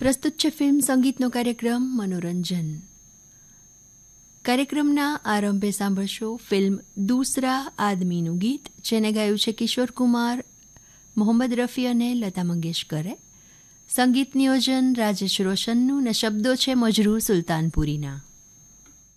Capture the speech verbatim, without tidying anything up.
પ્રસ્તુત છે ફિલ્મ સંગીતનો કાર્યક્રમ મનોરંજન. કાર્યક્રમના આરંભે સાંભળશો ફિલ્મ દૂસરા આદમીનું ગીત, જેને ગાયું છે કિશોર કુમાર, મોહમ્મદ રફી અને લતા મંગેશકરે. સંગીત નિયોજન રાજેશ રોશનનું ને શબ્દો છે મજરૂર સુલતાનપુરીના.